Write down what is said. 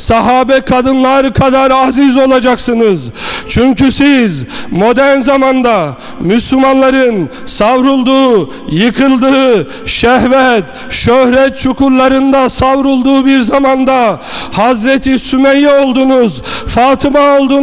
sahabe kadınlar kadar aziz olacaksınız. Çünkü siz modern zamanda Müslümanların savrulduğu, yıkıldığı, şehvet, şöhret çukurlarında savrulduğu bir zamanda Hazreti Sümeyye oldunuz, Fatıma oldunuz.